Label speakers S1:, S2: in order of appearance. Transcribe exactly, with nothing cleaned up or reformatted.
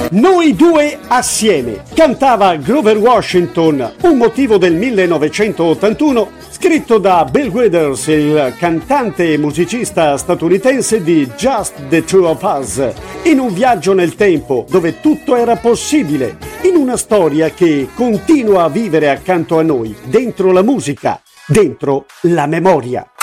S1: Noi due assieme, cantava Grover Washington, un motivo del millenovecentottantuno, scritto da Bill Withers, il cantante e musicista statunitense di Just the Two of Us, in un viaggio nel tempo dove tutto era possibile, in una storia che continua a vivere accanto a noi, dentro la musica, dentro la memoria.